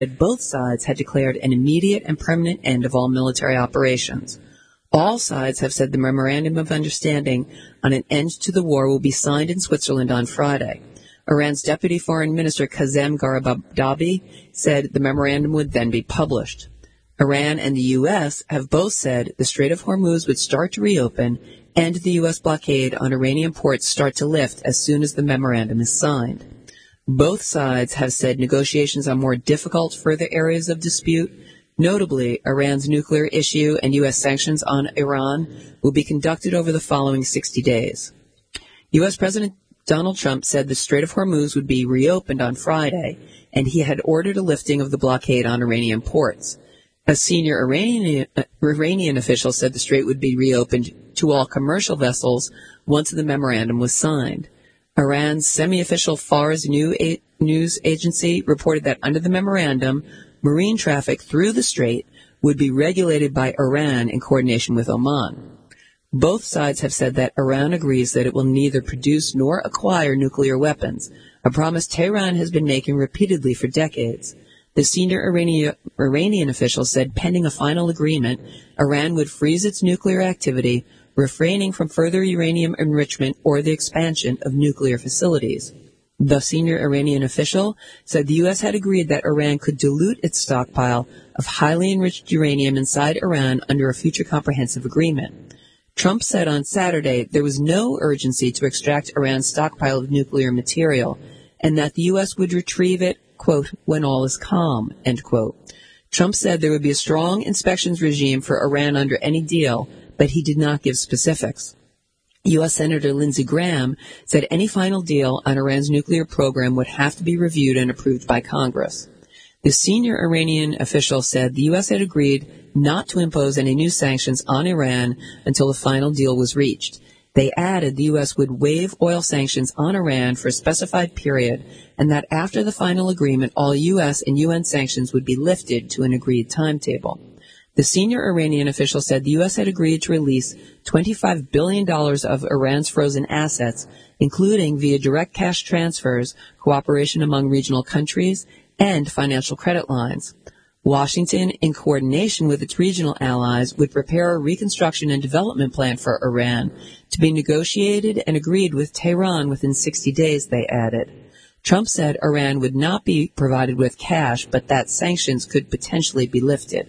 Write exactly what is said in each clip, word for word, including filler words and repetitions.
both sides had declared an immediate and permanent end of all military operations. All sides have said the Memorandum of Understanding on an end to the war will be signed in Switzerland on Friday. Iran's Deputy Foreign Minister Kazem Garibabdi said the memorandum would then be published. Iran and the U S have both said the Strait of Hormuz would start to reopen and the U S blockade on Iranian ports start to lift as soon as the memorandum is signed. Both sides have said negotiations on more difficult further areas of dispute, notably Iran's nuclear issue and U S sanctions on Iran, will be conducted over the following sixty days. U S President Donald Trump said the Strait of Hormuz would be reopened on Friday, and he had ordered a lifting of the blockade on Iranian ports. A senior Iranian, uh, Iranian official said the strait would be reopened to all commercial vessels once the memorandum was signed. Iran's semi-official Fars news agency reported that under the memorandum, marine traffic through the strait would be regulated by Iran in coordination with Oman. Both sides have said that Iran agrees that it will neither produce nor acquire nuclear weapons, a promise Tehran has been making repeatedly for decades. The senior Iranian, Iranian official said pending a final agreement, Iran would freeze its nuclear activity, refraining from further uranium enrichment or the expansion of nuclear facilities. The senior Iranian official said the U S had agreed that Iran could dilute its stockpile of highly enriched uranium inside Iran under a future comprehensive agreement. Trump said on Saturday there was no urgency to extract Iran's stockpile of nuclear material and that the U S would retrieve it, quote, when all is calm, end quote. Trump said there would be a strong inspections regime for Iran under any deal, but he did not give specifics. U S Senator Lindsey Graham said any final deal on Iran's nuclear program would have to be reviewed and approved by Congress. The senior Iranian official said the U S had agreed not to impose any new sanctions on Iran until the final deal was reached. They added the U S would waive oil sanctions on Iran for a specified period and that after the final agreement, all U S and U N sanctions would be lifted to an agreed timetable. The senior Iranian official said the U S had agreed to release twenty-five billion dollars of Iran's frozen assets, including via direct cash transfers, cooperation among regional countries, and financial credit lines. Washington, in coordination with its regional allies, would prepare a reconstruction and development plan for Iran to be negotiated and agreed with Tehran within sixty days, they added. Trump said Iran would not be provided with cash, but that sanctions could potentially be lifted.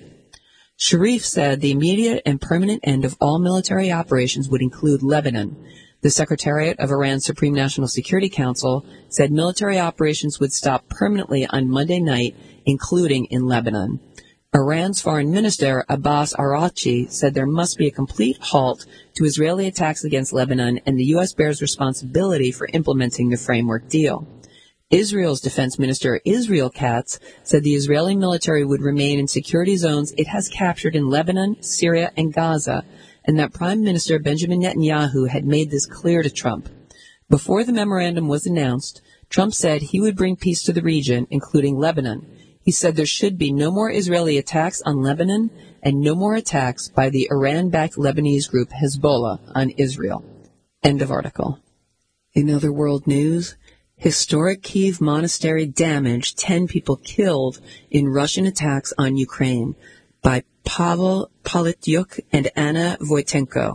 Sharif said the immediate and permanent end of all military operations would include Lebanon. The Secretariat of Iran's Supreme National Security Council said military operations would stop permanently on Monday night, including in Lebanon. Iran's Foreign Minister Abbas Araghchi said there must be a complete halt to Israeli attacks against Lebanon, and the U S bears responsibility for implementing the framework deal. Israel's Defense Minister Israel Katz said the Israeli military would remain in security zones it has captured in Lebanon, Syria, and Gaza, and that Prime Minister Benjamin Netanyahu had made this clear to Trump. Before the memorandum was announced, Trump said he would bring peace to the region, including Lebanon. He said there should be no more Israeli attacks on Lebanon and no more attacks by the Iran-backed Lebanese group Hezbollah on Israel. End of article. In other world news, historic Kyiv monastery damaged, ten people killed in Russian attacks on Ukraine by Pavel Polityuk and Anna Voitenko.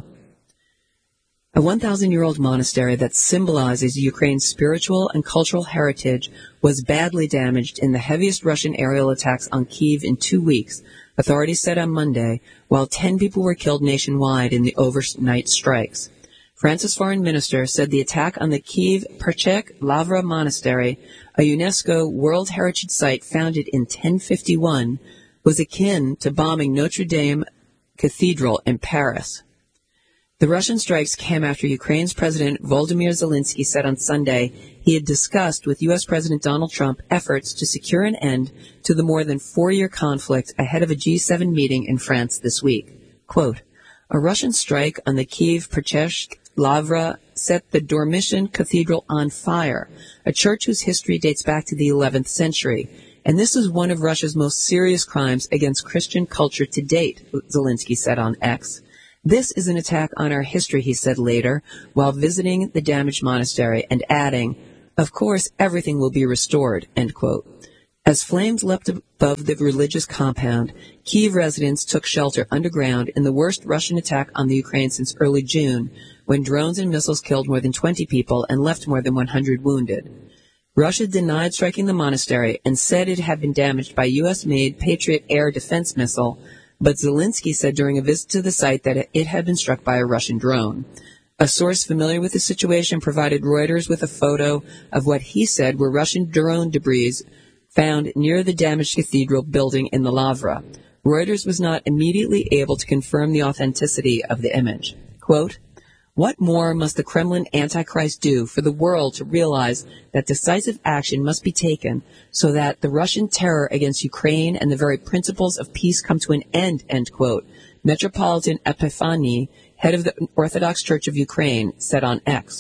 A one thousand year old monastery that symbolizes Ukraine's spiritual and cultural heritage was badly damaged in the heaviest Russian aerial attacks on Kyiv in two weeks, authorities said on Monday, while ten people were killed nationwide in the overnight strikes. France's foreign minister said the attack on the Kyiv Perchek Lavra Monastery, a UNESCO World Heritage Site founded in ten fifty-one, was akin to bombing Notre Dame Cathedral in Paris. The Russian strikes came after Ukraine's President Volodymyr Zelensky said on Sunday he had discussed with U S President Donald Trump efforts to secure an end to the more than four-year conflict ahead of a G seven meeting in France this week. Quote, a Russian strike on the Kyiv Perchek Lavra set the Dormition Cathedral on fire, a church whose history dates back to the eleventh century. And this is one of Russia's most serious crimes against Christian culture to date, Zelensky said on X. This is an attack on our history, he said later, while visiting the damaged monastery, and adding, of course, everything will be restored, end quote. As flames leapt above the religious compound, Kyiv residents took shelter underground in the worst Russian attack on the Ukraine since early June, when drones and missiles killed more than twenty people and left more than one hundred wounded. Russia denied striking the monastery and said it had been damaged by U S-made Patriot air defense missile, but Zelensky said during a visit to the site that it had been struck by a Russian drone. A source familiar with the situation provided Reuters with a photo of what he said were Russian drone debris found near the damaged cathedral building in the Lavra. Reuters was not immediately able to confirm the authenticity of the image. Quote, "What more must the Kremlin Antichrist do for the world to realize that decisive action must be taken so that the Russian terror against Ukraine and the very principles of peace come to an end," end quote, Metropolitan Epifani, head of the Orthodox Church of Ukraine, said on X.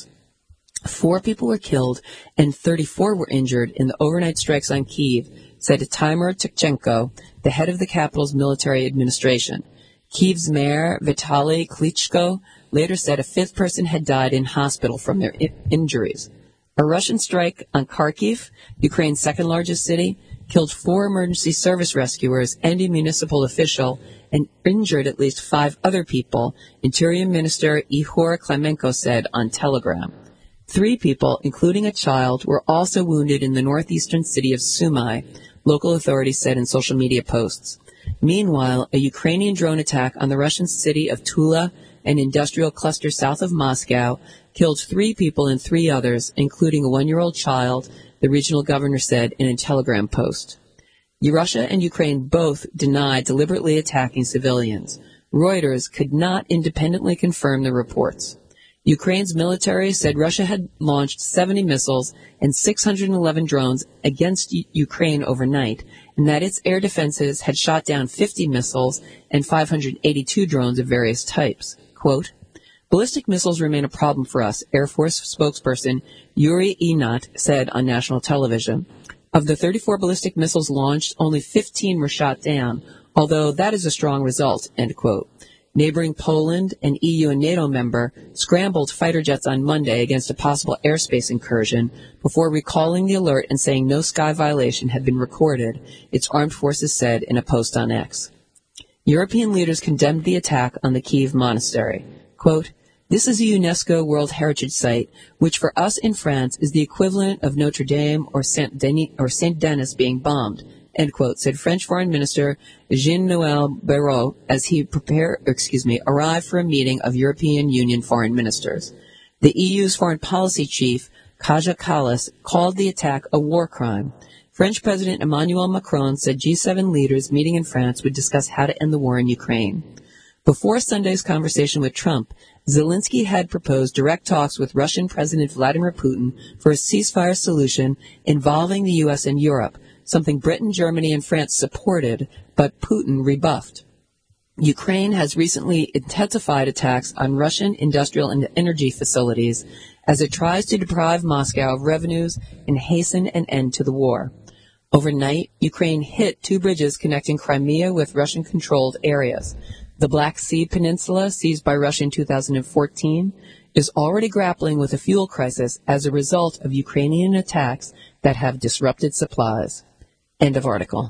Four people were killed and thirty-four were injured in the overnight strikes on Kyiv, said Timur Tkachenko, the head of the capital's military administration. Kyiv's mayor, Vitaly Klitschko, later said a fifth person had died in hospital from their I- injuries. A Russian strike on Kharkiv, Ukraine's second-largest city, killed four emergency service rescuers and a municipal official and injured at least five other people, Interior Minister Ihor Klimenko said on Telegram. Three people, including a child, were also wounded in the northeastern city of Sumy, local authorities said in social media posts. Meanwhile, a Ukrainian drone attack on the Russian city of Tula, an industrial cluster south of Moscow, killed three people and three others, including a one-year-old child, the regional governor said in a Telegram post. Russia and Ukraine both denied deliberately attacking civilians. Reuters could not independently confirm the reports. Ukraine's military said Russia had launched seventy missiles and six hundred eleven drones against U- Ukraine overnight, and that its air defenses had shot down fifty missiles and five hundred eighty-two drones of various types. Quote, "Ballistic missiles remain a problem for us," Air Force spokesperson Yuri Inat said on national television. Of the thirty-four ballistic missiles launched, only fifteen were shot down, although that is a strong result, end quote. Neighboring Poland, an E U and NATO member, scrambled fighter jets on Monday against a possible airspace incursion before recalling the alert and saying no sky violation had been recorded, its armed forces said in a post on X. European leaders condemned the attack on the Kyiv monastery. Quote, "This is a UNESCO World Heritage Site, which for us in France is the equivalent of Notre Dame or Saint Denis, or Saint Denis being bombed," end quote, said French Foreign Minister Jean-Noël Barrot as he prepare, excuse me, arrived for a meeting of European Union foreign ministers. The E U's foreign policy chief, Kaja Kallas, called the attack a war crime. French President Emmanuel Macron said G seven leaders meeting in France would discuss how to end the war in Ukraine. Before Sunday's conversation with Trump, Zelensky had proposed direct talks with Russian President Vladimir Putin for a ceasefire solution involving the U S and Europe, something Britain, Germany, and France supported, but Putin rebuffed. Ukraine has recently intensified attacks on Russian industrial and energy facilities as it tries to deprive Moscow of revenues and hasten an end to the war. Overnight, Ukraine hit two bridges connecting Crimea with Russian-controlled areas. The Black Sea Peninsula, seized by Russia in two thousand fourteen, is already grappling with a fuel crisis as a result of Ukrainian attacks that have disrupted supplies. End of article.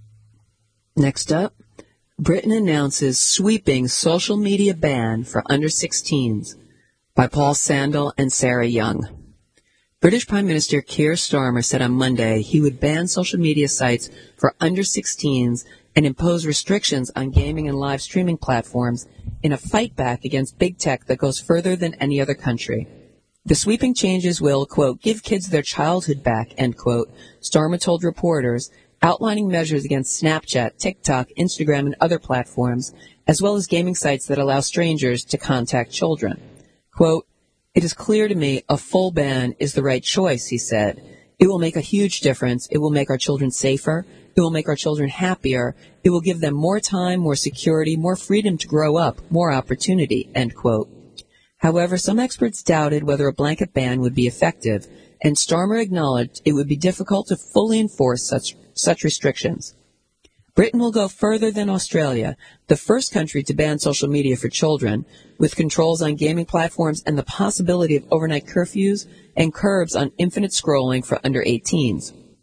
Next up, Britain announces sweeping social media ban for under sixteens by Paul Sandel and Sarah Young. British Prime Minister Keir Starmer said on Monday he would ban social media sites for under sixteens and impose restrictions on gaming and live streaming platforms in a fight back against big tech that goes further than any other country. The sweeping changes will, quote, give kids their childhood back, end quote, Starmer told reporters, outlining measures against Snapchat, TikTok, Instagram, and other platforms, as well as gaming sites that allow strangers to contact children. Quote, it is clear to me a full ban is the right choice, he said. It will make a huge difference. It will make our children safer. It will make our children happier. It will give them more time, more security, more freedom to grow up, more opportunity, end quote. However, some experts doubted whether a blanket ban would be effective, and Starmer acknowledged it would be difficult to fully enforce such, such restrictions. Britain will go further than Australia, the first country to ban social media for children, with controls on gaming platforms and the possibility of overnight curfews and curbs on infinite scrolling for under eighteens.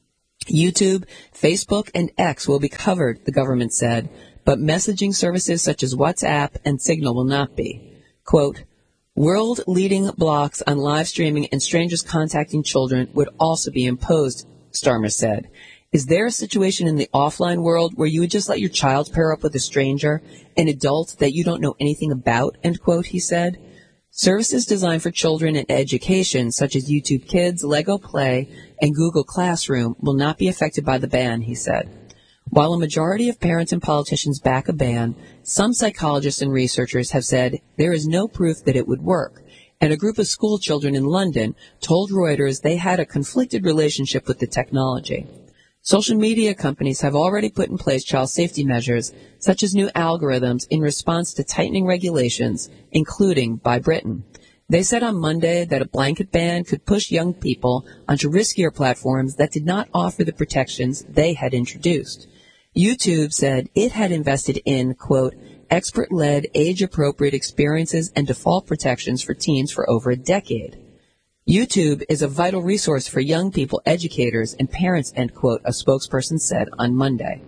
YouTube, Facebook, and X will be covered, the government said, but messaging services such as WhatsApp and Signal will not be. Quote, world-leading blocks on live streaming and strangers contacting children would also be imposed, Starmer said. Is there a situation in the offline world where you would just let your child pair up with a stranger, an adult that you don't know anything about, end quote, he said. Services designed for children and education, such as YouTube Kids, Lego Play, and Google Classroom, will not be affected by the ban, he said. While a majority of parents and politicians back a ban, some psychologists and researchers have said there is no proof that it would work, and a group of school children in London told Reuters they had a conflicted relationship with the technology. Social media companies have already put in place child safety measures, such as new algorithms, in response to tightening regulations, including by Britain. They said on Monday that a blanket ban could push young people onto riskier platforms that did not offer the protections they had introduced. YouTube said it had invested in, quote, expert-led, age-appropriate experiences and default protections for teens for over a decade. YouTube is a vital resource for young people, educators, and parents, end quote, a spokesperson said on Monday.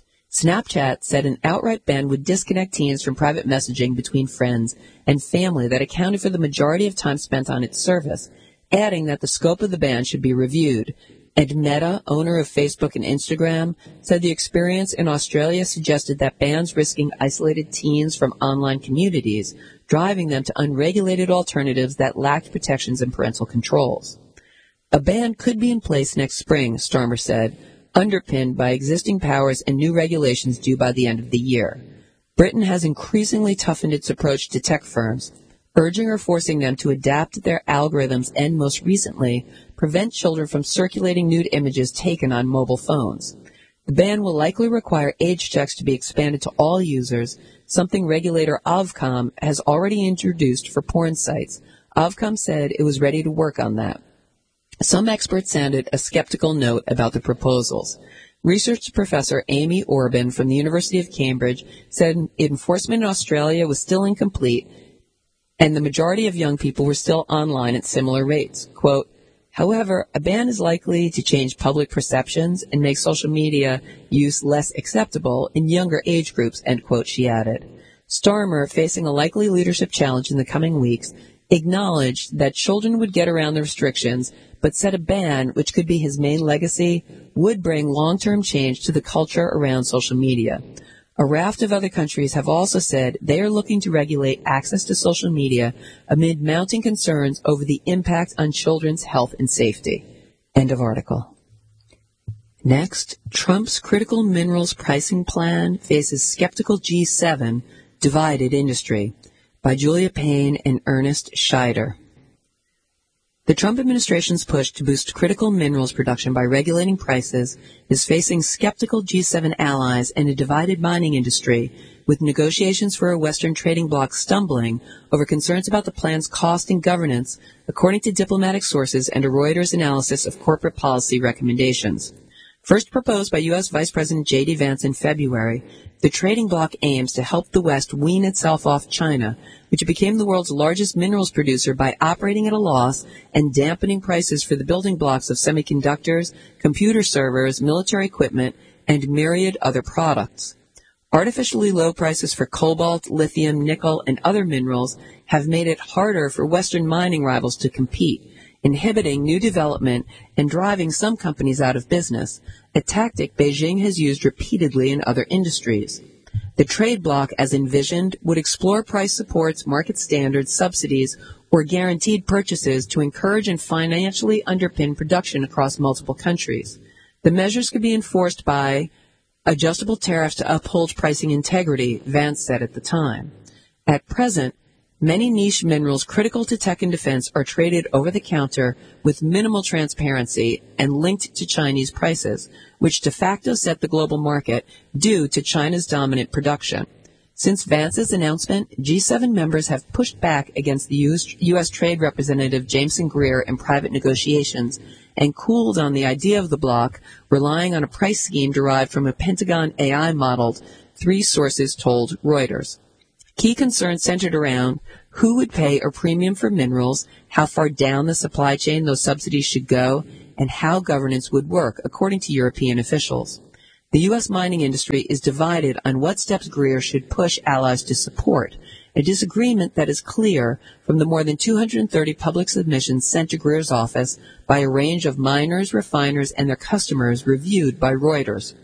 Snapchat said an outright ban would disconnect teens from private messaging between friends and family that accounted for the majority of time spent on its service, adding that the scope of the ban should be reviewed. And Meta, owner of Facebook and Instagram, said the experience in Australia suggested that bans risking isolated teens from online communities, driving them to unregulated alternatives that lacked protections and parental controls. A ban could be in place next spring, Starmer said, underpinned by existing powers and new regulations due by the end of the year. Britain has increasingly toughened its approach to tech firms, urging or forcing them to adapt their algorithms and, most recently, prevent children from circulating nude images taken on mobile phones. The ban will likely require age checks to be expanded to all users, something regulator Ofcom has already introduced for porn sites. Ofcom said it was ready to work on that. Some experts sounded a skeptical note about the proposals. Research professor Amy Orban from the University of Cambridge said enforcement in Australia was still incomplete, and the majority of young people were still online at similar rates. Quote, however, a ban is likely to change public perceptions and make social media use less acceptable in younger age groups, end quote, she added. Starmer, facing a likely leadership challenge in the coming weeks, acknowledged that children would get around the restrictions, but said a ban, which could be his main legacy, would bring long-term change to the culture around social media. A raft of other countries have also said they are looking to regulate access to social media amid mounting concerns over the impact on children's health and safety. End of article. Next, Trump's critical minerals pricing plan faces skeptical G seven, divided industry, by Julia Payne and Ernest Scheider. The Trump administration's push to boost critical minerals production by regulating prices is facing skeptical G seven allies and a divided mining industry, with negotiations for a Western trading bloc stumbling over concerns about the plan's cost and governance, according to diplomatic sources and a Reuters analysis of corporate policy recommendations. First proposed by U S Vice President J D Vance in February, the trading bloc aims to help the West wean itself off China, which became the world's largest minerals producer by operating at a loss and dampening prices for the building blocks of semiconductors, computer servers, military equipment, and myriad other products. Artificially low prices for cobalt, lithium, nickel, and other minerals have made it harder for Western mining rivals to compete, inhibiting new development and driving some companies out of business, a tactic Beijing has used repeatedly in other industries. The trade bloc, as envisioned, would explore price supports, market standards, subsidies, or guaranteed purchases to encourage and financially underpin production across multiple countries. The measures could be enforced by adjustable tariffs to uphold pricing integrity, Vance said at the time. At present, many niche minerals critical to tech and defense are traded over the counter with minimal transparency and linked to Chinese prices, which de facto set the global market due to China's dominant production. Since Vance's announcement, G seven members have pushed back against the U S Trade Representative Jameson Greer in private negotiations and cooled on the idea of the bloc, relying on a price scheme derived from a Pentagon A I-modeled, three sources told Reuters. Key concerns centered around who would pay a premium for minerals, how far down the supply chain those subsidies should go, and how governance would work, according to European officials. The U S mining industry is divided on what steps Greer should push allies to support, a disagreement that is clear from the more than two hundred thirty public submissions sent to Greer's office by a range of miners, refiners, and their customers reviewed by Reuters.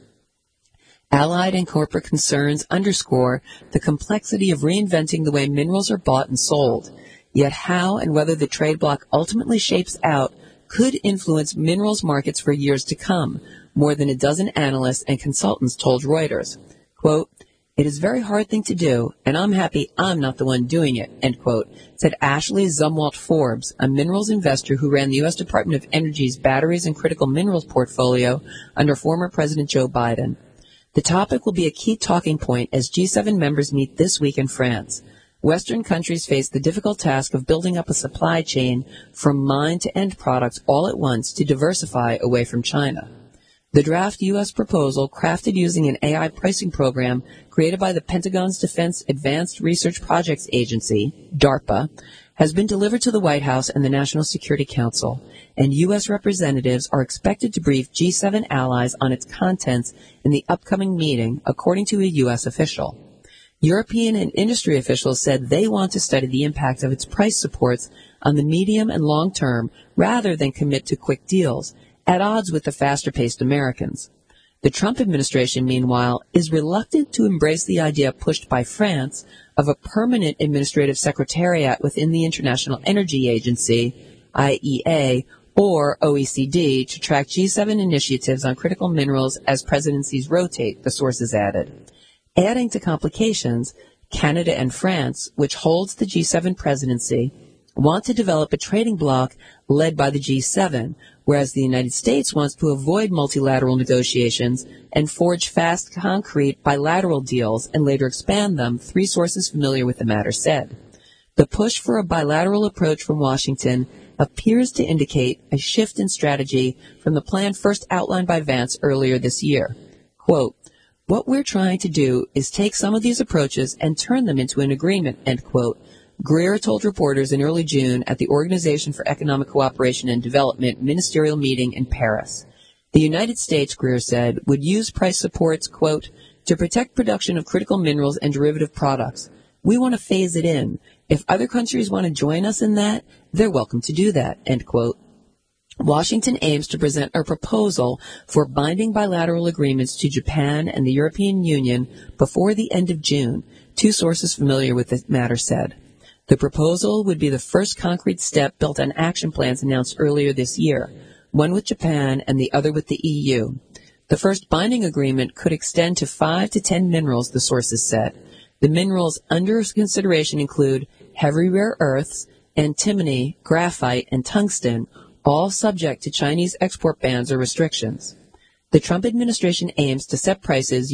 Allied and corporate concerns underscore the complexity of reinventing the way minerals are bought and sold. Yet how and whether the trade bloc ultimately shapes out could influence minerals markets for years to come, more than a dozen analysts and consultants told Reuters. Quote, "It is a very hard thing to do, and I'm happy I'm not the one doing it," end quote, said Ashley Zumwalt Forbes, a minerals investor who ran the U S Department of Energy's batteries and critical minerals portfolio under former President Joe Biden. The topic will be a key talking point as G seven members meet this week in France. Western countries face the difficult task of building up a supply chain from mine to end products all at once to diversify away from China. The draft U S proposal, crafted using an A I pricing program created by the Pentagon's Defense Advanced Research Projects Agency, DARPA, has been delivered to the White House and the National Security Council, and U S representatives are expected to brief G seven allies on its contents in the upcoming meeting, according to a U S official. European and industry officials said they want to study the impact of its price supports on the medium and long term rather than commit to quick deals, at odds with the faster-paced Americans. The Trump administration, meanwhile, is reluctant to embrace the idea pushed by France of a permanent administrative secretariat within the International Energy Agency, I E A, or O E C D, to track G seven initiatives on critical minerals as presidencies rotate, the sources added. Adding to complications, Canada and France, which holds the G seven presidency, want to develop a trading bloc led by the G seven, whereas the United States wants to avoid multilateral negotiations and forge fast, concrete bilateral deals and later expand them, three sources familiar with the matter said. The push for a bilateral approach from Washington appears to indicate a shift in strategy from the plan first outlined by Vance earlier this year. Quote, "What we're trying to do is take some of these approaches and turn them into an agreement," end quote, Greer told reporters in early June at the Organization for Economic Cooperation and Development ministerial meeting in Paris. The United States, Greer said, would use price supports, quote, "to protect production of critical minerals and derivative products. We want to phase it in. If other countries want to join us in that, they're welcome to do that," end quote. Washington aims to present a proposal for binding bilateral agreements to Japan and the European Union before the end of June, two sources familiar with the matter said. The proposal would be the first concrete step built on action plans announced earlier this year, one with Japan and the other with the E U. The first binding agreement could extend to five to ten minerals, the sources said. The minerals under consideration include heavy rare earths, antimony, graphite, and tungsten, all subject to Chinese export bans or restrictions. The Trump administration aims to set prices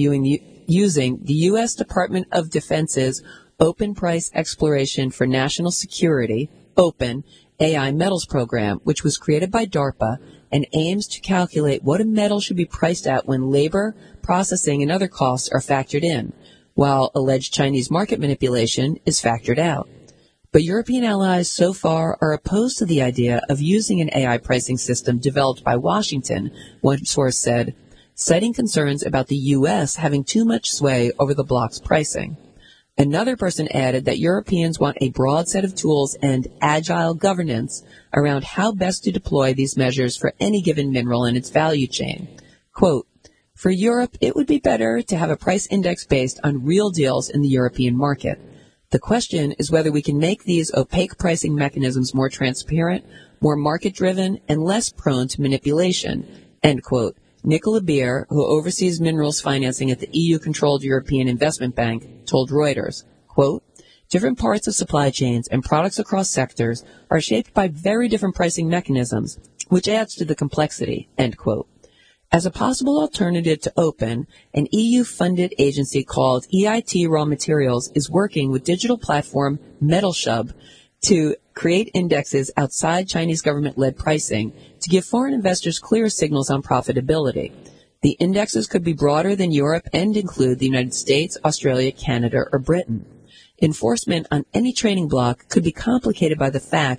using the U S Department of Defense's Open Price Exploration for National Security, OPEN, A I metals program, which was created by DARPA and aims to calculate what a metal should be priced at when labor, processing, and other costs are factored in, while alleged Chinese market manipulation is factored out. But European allies so far are opposed to the idea of using an A I pricing system developed by Washington, one source said, citing concerns about the U S having too much sway over the bloc's pricing. Another person added that Europeans want a broad set of tools and agile governance around how best to deploy these measures for any given mineral in its value chain. Quote, "For Europe, it would be better to have a price index based on real deals in the European market. The question is whether we can make these opaque pricing mechanisms more transparent, more market-driven, and less prone to manipulation," end quote. Nicola Beer, who oversees minerals financing at the E U-controlled European Investment Bank, told Reuters, quote, "Different parts of supply chains and products across sectors are shaped by very different pricing mechanisms, which adds to the complexity," end quote. As a possible alternative to OPEN, an E U-funded agency called E I T Raw Materials is working with digital platform MetalShub to create indexes outside Chinese government-led pricing to give foreign investors clear signals on profitability. The indexes could be broader than Europe and include the United States, Australia, Canada, or Britain. Enforcement on any trading bloc could be complicated by the fact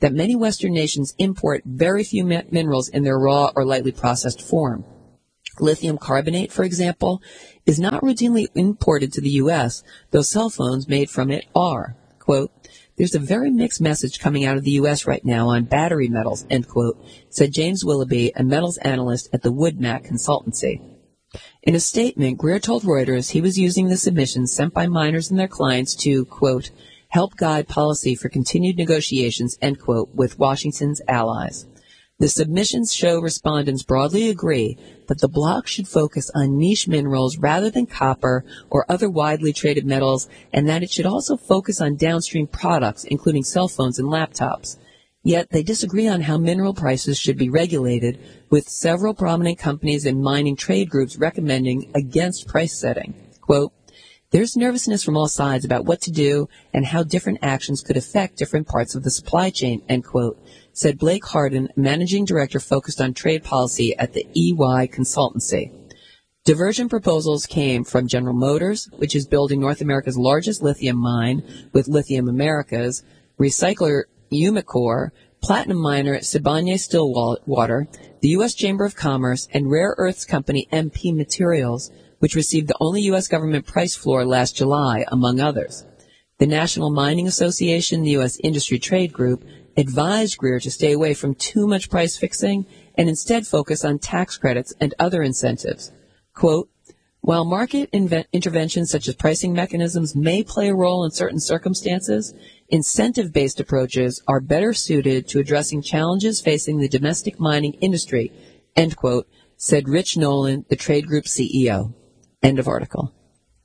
that many Western nations import very few mi- minerals in their raw or lightly processed form. Lithium carbonate, for example, is not routinely imported to the U S, though cell phones made from it are. Quote, "There's a very mixed message coming out of the U S right now on battery metals," end quote, said James Willoughby, a metals analyst at the Woodmac Consultancy. In a statement, Greer told Reuters he was using the submissions sent by miners and their clients to, quote, "help guide policy for continued negotiations," end quote, with Washington's allies. The submissions show respondents broadly agree that the bloc should focus on niche minerals rather than copper or other widely traded metals, and that it should also focus on downstream products, including cell phones and laptops. Yet they disagree on how mineral prices should be regulated, with several prominent companies and mining trade groups recommending against price setting. Quote, "There's nervousness from all sides about what to do and how different actions could affect different parts of the supply chain," end quote, said Blake Hardin, managing director focused on trade policy at the E Y Consultancy. Diversion proposals came from General Motors, which is building North America's largest lithium mine with Lithium Americas, recycler Umicore, platinum miner Sibanye-Stillwater, the U S Chamber of Commerce, and rare earths company M P Materials, which received the only U S government price floor last July, among others. The National Mining Association, the U S Industry Trade Group, advised Greer to stay away from too much price fixing and instead focus on tax credits and other incentives. Quote, "While market inve- interventions such as pricing mechanisms may play a role in certain circumstances, incentive-based approaches are better suited to addressing challenges facing the domestic mining industry," end quote, said Rich Nolan, the trade group C E O. End of article.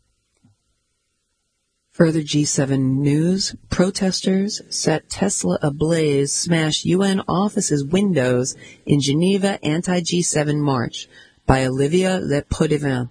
Further G seven news, protesters set Tesla ablaze, smash U N offices' windows in Geneva anti-G seven march, by Olivia Lepotivin.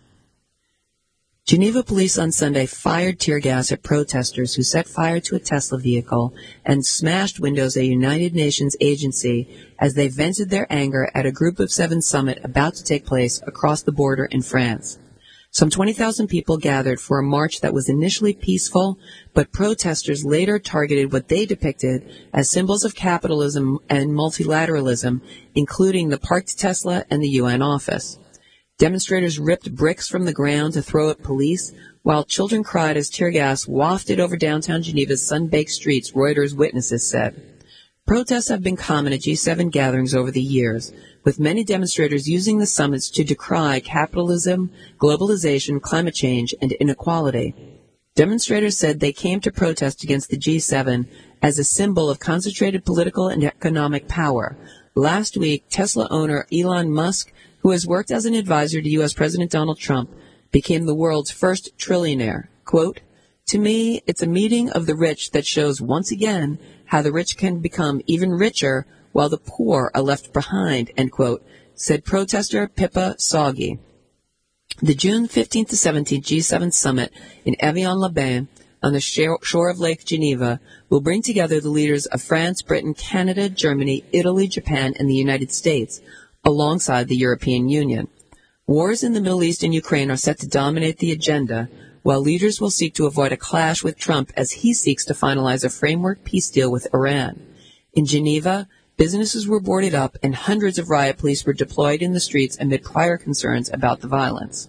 Geneva police on Sunday fired tear gas at protesters who set fire to a Tesla vehicle and smashed windows at a United Nations agency as they vented their anger at a Group of Seven summit about to take place across the border in France. Some twenty thousand people gathered for a march that was initially peaceful, but protesters later targeted what they depicted as symbols of capitalism and multilateralism, including the parked Tesla and the U N office. Demonstrators ripped bricks from the ground to throw at police, while children cried as tear gas wafted over downtown Geneva's sun-baked streets, Reuters witnesses said. Protests have been common at G seven gatherings over the years, with many demonstrators using the summits to decry capitalism, globalization, climate change, and inequality. Demonstrators said they came to protest against the G seven as a symbol of concentrated political and economic power. Last week, Tesla owner Elon Musk, who has worked as an advisor to U S President Donald Trump, became the world's first trillionaire. Quote, "To me, it's a meeting of the rich that shows once again how the rich can become even richer while the poor are left behind," end quote, said protester Pippa Soggy. The June fifteenth to seventeenth G seven summit in Evian-les-Bains on the shore of Lake Geneva will bring together the leaders of France, Britain, Canada, Germany, Italy, Japan, and the United States, alongside the European Union. Wars in the Middle East and Ukraine are set to dominate the agenda, while leaders will seek to avoid a clash with Trump as he seeks to finalize a framework peace deal with Iran. In Geneva, businesses were boarded up and hundreds of riot police were deployed in the streets amid prior concerns about the violence.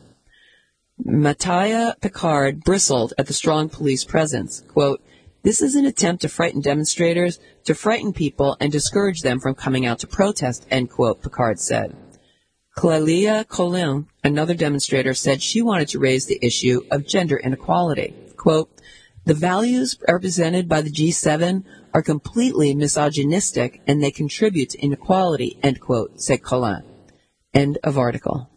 Mattia Picard bristled at the strong police presence. Quote, "This is an attempt to frighten demonstrators, to frighten people and discourage them from coming out to protest," end quote, Picard said. Clélia Collin, another demonstrator, said she wanted to raise the issue of gender inequality. Quote, "The values represented by the G seven are completely misogynistic and they contribute to inequality," end quote, said Collin. End of article.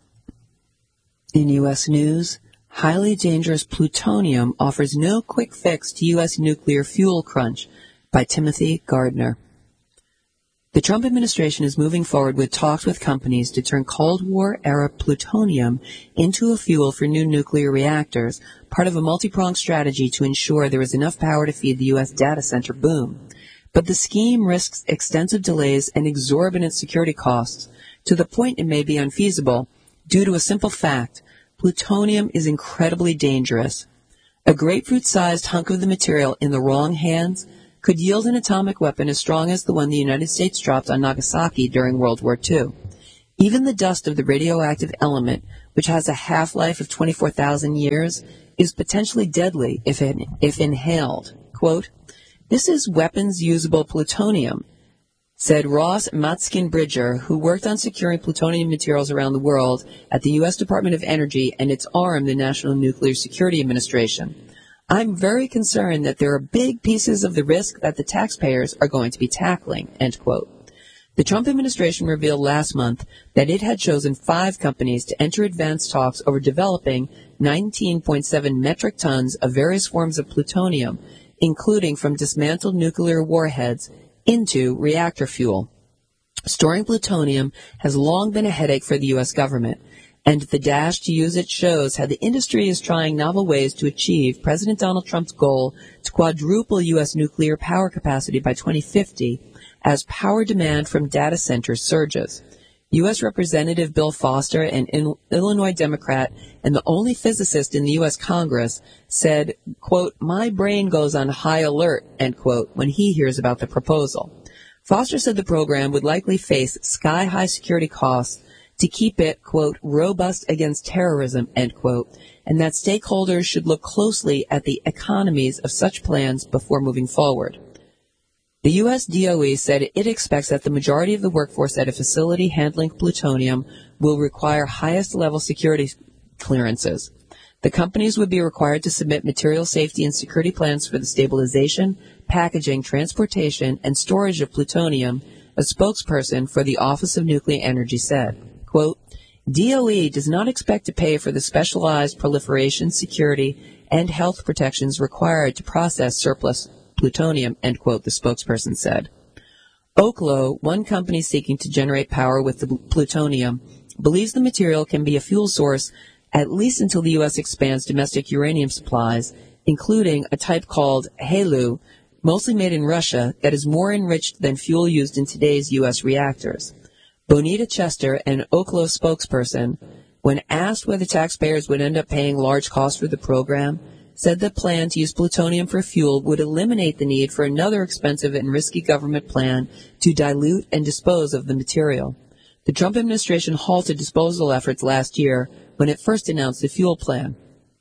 In U S news, highly dangerous plutonium offers no quick fix to U S nuclear fuel crunch, by Timothy Gardner. The Trump administration is moving forward with talks with companies to turn Cold War-era plutonium into a fuel for new nuclear reactors, part of a multi-pronged strategy to ensure there is enough power to feed the U S data center boom. But the scheme risks extensive delays and exorbitant security costs, to the point it may be unfeasible, due to a simple fact: plutonium is incredibly dangerous. A grapefruit-sized hunk of the material in the wrong hands could yield an atomic weapon as strong as the one the United States dropped on Nagasaki during World War Two. Even the dust of the radioactive element, which has a half-life of twenty-four thousand years, is potentially deadly if, in, if inhaled. Quote, "This is weapons-usable plutonium," said Ross Matskin-Bridger, who worked on securing plutonium materials around the world at the U S Department of Energy and its arm, the National Nuclear Security Administration. "I'm very concerned that there are big pieces of the risk that the taxpayers are going to be tackling," end quote. The Trump administration revealed last month that it had chosen five companies to enter advanced talks over developing nineteen point seven metric tons of various forms of plutonium, including from dismantled nuclear warheads, into reactor fuel. Storing plutonium has long been a headache for the U S government, and the dash to use it shows how the industry is trying novel ways to achieve President Donald Trump's goal to quadruple U S nuclear power capacity by twenty fifty as power demand from data centers surges. U S Representative Bill Foster, an Illinois Democrat and the only physicist in the U S Congress, said, quote, "My brain goes on high alert," end quote, when he hears about the proposal. Foster said the program would likely face sky-high security costs to keep it, quote, "robust against terrorism," end quote, and that stakeholders should look closely at the economies of such plans before moving forward. The U S D O E said it expects that the majority of the workforce at a facility handling plutonium will require highest-level security clearances. The companies would be required to submit material safety and security plans for the stabilization, packaging, transportation, and storage of plutonium, a spokesperson for the Office of Nuclear Energy said. Quote, "D O E does not expect to pay for the specialized proliferation, security, and health protections required to process surplus plutonium," end quote, the spokesperson said. Oklo, one company seeking to generate power with the plutonium, believes the material can be a fuel source at least until the U S expands domestic uranium supplies, including a type called HALEU, mostly made in Russia, that is more enriched than fuel used in today's U S reactors. Bonita Chester, an Oklo spokesperson, when asked whether taxpayers would end up paying large costs for the program, said the plan to use plutonium for fuel would eliminate the need for another expensive and risky government plan to dilute and dispose of the material. The Trump administration halted disposal efforts last year when it first announced the fuel plan.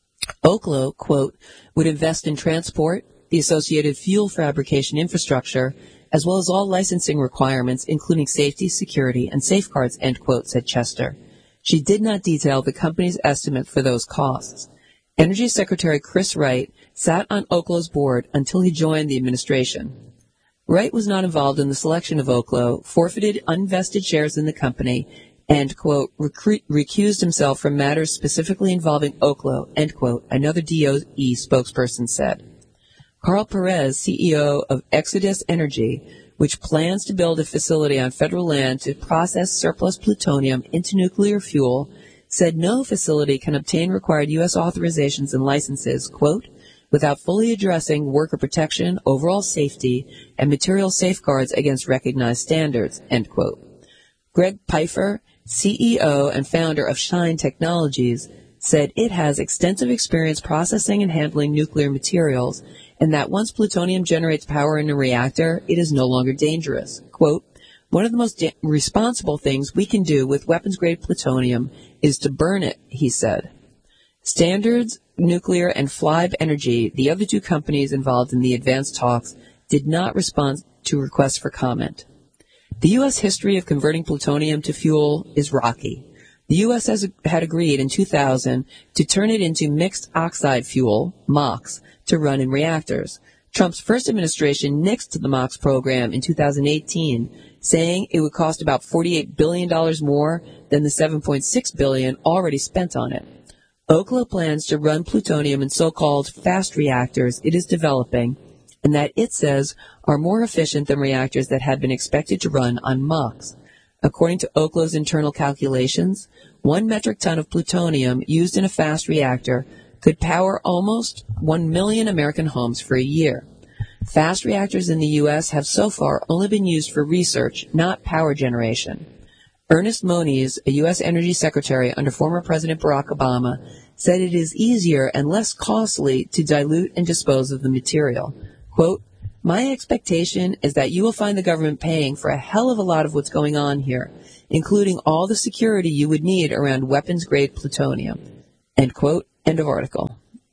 Oklo, quote, "would invest in transport, the associated fuel fabrication infrastructure, as well as all licensing requirements, including safety, security, and safeguards," end quote, said Chester. She did not detail the company's estimate for those costs. Energy Secretary Chris Wright sat on Oklo's board until he joined the administration. Wright was not involved in the selection of Oklo, forfeited unvested shares in the company, and, quote, recru- recused himself from matters specifically involving Oklo, end quote, another D O E spokesperson said. Carl Perez, C E O of Exodus Energy, which plans to build a facility on federal land to process surplus plutonium into nuclear fuel, said no facility can obtain required U S authorizations and licenses, quote, without fully addressing worker protection, overall safety, and material safeguards against recognized standards, end quote. Greg Pfeiffer, C E O and founder of Shine Technologies, said it has extensive experience processing and handling nuclear materials, and that once plutonium generates power in a reactor, it is no longer dangerous. Quote, "One of the most da- responsible things we can do with weapons-grade plutonium is to burn it," he said. Standards Nuclear and Flibe Energy, the other two companies involved in the advanced talks, did not respond to requests for comment. The U S history of converting plutonium to fuel is rocky. The U S has, had agreed in two thousand to turn it into mixed oxide fuel, MOX, to run in reactors. Trump's first administration nixed the MOX program in two thousand eighteen, saying it would cost about forty-eight billion dollars more than the seven point six billion dollars already spent on it. Oklo plans to run plutonium in so-called fast reactors it is developing, and that it says are more efficient than reactors that had been expected to run on MOX. According to Oklo's internal calculations, one metric ton of plutonium used in a fast reactor could power almost one million American homes for a year. Fast reactors in the U S have so far only been used for research, not power generation. Ernest Moniz, a U S Energy Secretary under former President Barack Obama, said it is easier and less costly to dilute and dispose of the material. Quote, My expectation is that you will find the government paying for a hell of a lot of what's going on here, including all the security you would need around weapons-grade plutonium. End quote. End of article.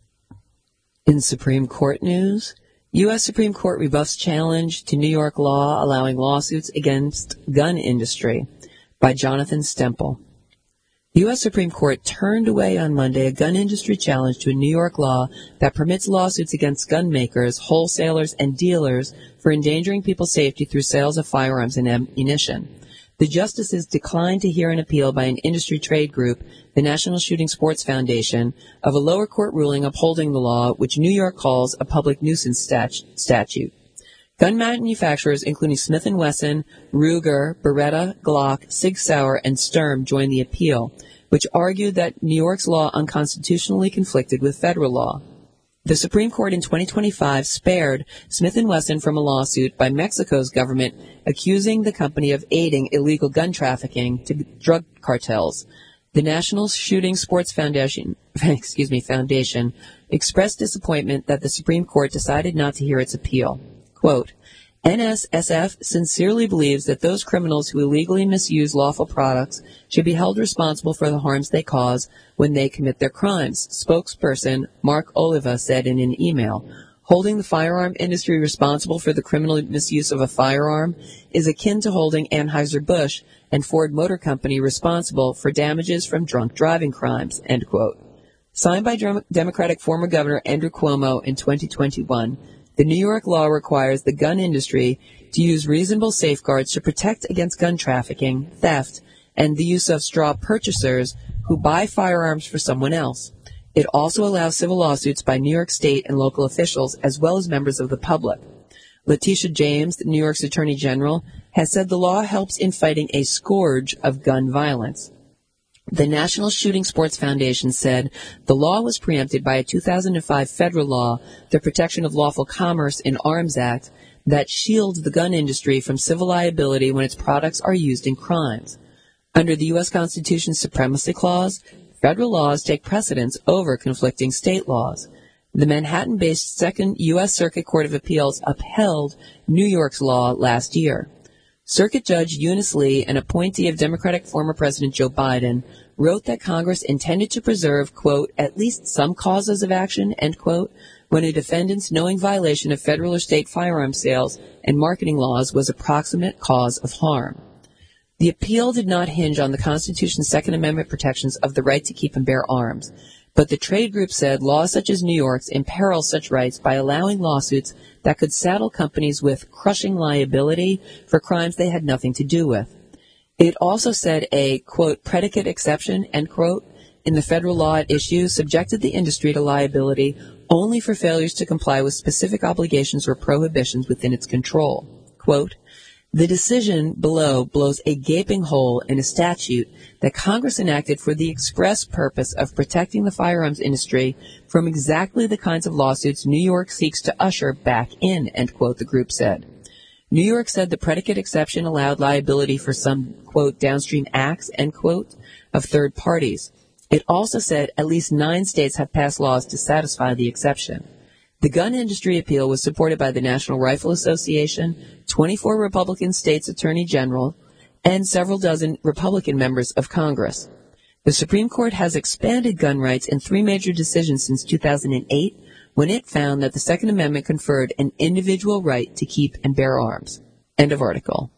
In Supreme Court news, U S. Supreme Court rebuffs challenge to New York law allowing lawsuits against gun industry by Jonathan Stemple. The U S. Supreme Court turned away on Monday a gun industry challenge to a New York law that permits lawsuits against gun makers, wholesalers, and dealers for endangering people's safety through sales of firearms and ammunition. The justices declined to hear an appeal by an industry trade group, the National Shooting Sports Foundation, of a lower court ruling upholding the law, which New York calls a public nuisance stat- statute. Gun manufacturers, including Smith and Wesson, Ruger, Beretta, Glock, Sig Sauer, and Sturm, joined the appeal, which argued that New York's law unconstitutionally conflicted with federal law. The Supreme Court in twenty twenty-five spared Smith and Wesson from a lawsuit by Mexico's government accusing the company of aiding illegal gun trafficking to drug cartels. The National Shooting Sports Foundation, excuse me, Foundation expressed disappointment that the Supreme Court decided not to hear its appeal. Quote, N S S F sincerely believes that those criminals who illegally misuse lawful products should be held responsible for the harms they cause when they commit their crimes, spokesperson Mark Oliva said in an email. Holding the firearm industry responsible for the criminal misuse of a firearm is akin to holding Anheuser-Busch and Ford Motor Company responsible for damages from drunk driving crimes, end quote. Signed by Democratic former Governor Andrew Cuomo in twenty twenty-one, the New York law requires the gun industry to use reasonable safeguards to protect against gun trafficking, theft, and the use of straw purchasers who buy firearms for someone else. It also allows civil lawsuits by New York state and local officials as well as members of the public. Letitia James, New York's Attorney General, has said the law helps in fighting a scourge of gun violence. The National Shooting Sports Foundation said the law was preempted by a two thousand five federal law, the Protection of Lawful Commerce in Arms Act, that shields the gun industry from civil liability when its products are used in crimes. Under the U S. Constitution's Supremacy Clause, federal laws take precedence over conflicting state laws. The Manhattan-based Second U S. Circuit Court of Appeals upheld New York's law last year. Circuit Judge Eunice Lee, an appointee of Democratic former President Joe Biden, wrote that Congress intended to preserve, quote, at least some causes of action, end quote, when a defendant's knowing violation of federal or state firearm sales and marketing laws was a proximate cause of harm. The appeal did not hinge on the Constitution's Second Amendment protections of the right to keep and bear arms, but the trade group said laws such as New York's imperil such rights by allowing lawsuits that could saddle companies with crushing liability for crimes they had nothing to do with. It also said a, quote, predicate exception, end quote, in the federal law at issue subjected the industry to liability only for failures to comply with specific obligations or prohibitions within its control. Quote, the decision below blows a gaping hole in a statute that Congress enacted for the express purpose of protecting the firearms industry from exactly the kinds of lawsuits New York seeks to usher back in, end quote, the group said. New York said the predicate exception allowed liability for some, quote, downstream acts, end quote, of third parties. It also said at least nine states have passed laws to satisfy the exception. The gun industry appeal was supported by the National Rifle Association, twenty-four Republican states' attorney general, and several dozen Republican members of Congress. The Supreme Court has expanded gun rights in three major decisions since two thousand eight, when it found that the Second Amendment conferred an individual right to keep and bear arms. End of article.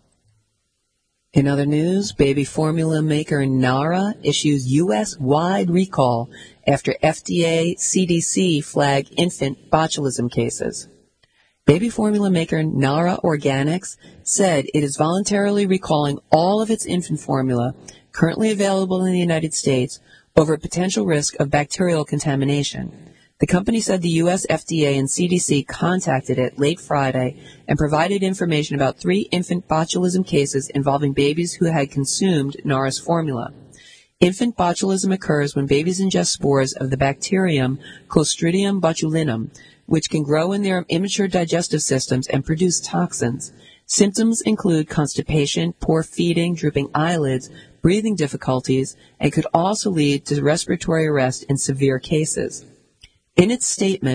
In other news, baby formula maker Nara issues U S-wide recall after F D A C D C flag infant botulism cases. Baby formula maker Nara Organics said it is voluntarily recalling all of its infant formula currently available in the United States over a potential risk of bacterial contamination. The company said the U S F D A and C D C contacted it late Friday and provided information about three infant botulism cases involving babies who had consumed Nara's formula. Infant botulism occurs when babies ingest spores of the bacterium Clostridium botulinum, which can grow in their immature digestive systems and produce toxins. Symptoms include constipation, poor feeding, drooping eyelids, breathing difficulties, and could also lead to respiratory arrest in severe cases. In its statement,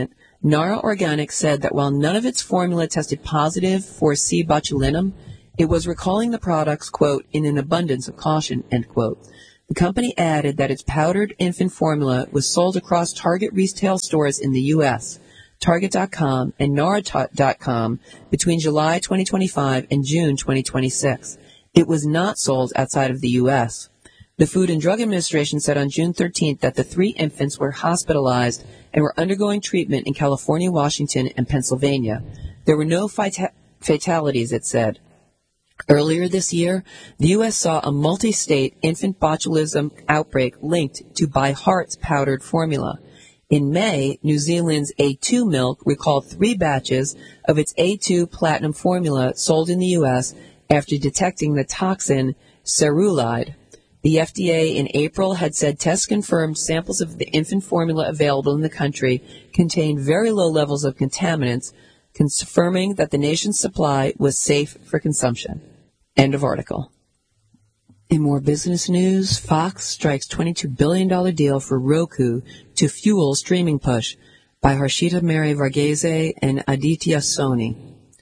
Nara Organics said that while none of its formula tested positive for C. botulinum, it was recalling the products, quote, in an abundance of caution, end quote. The company added that its powdered infant formula was sold across Target retail stores in the U S, Target dot com, and Nara dot com between July twenty twenty-five and June twenty twenty-six. It was not sold outside of the U S. The Food and Drug Administration said on June thirteenth that the three infants were hospitalized and were undergoing treatment in California, Washington, and Pennsylvania. There were no fata- fatalities, it said. Earlier this year, the U S saw a multi-state infant botulism outbreak linked to By Heart's powdered formula. In May, New Zealand's A two Milk recalled three batches of its A two Platinum formula sold in the U S after detecting the toxin cerulide. The F D A in April had said tests confirmed samples of the infant formula available in the country contained very low levels of contaminants, confirming that the nation's supply was safe for consumption. End of article. In more business news, Fox strikes twenty-two billion dollars deal for Roku to fuel streaming push by Harshita Mary Varghese and Aditya Soni.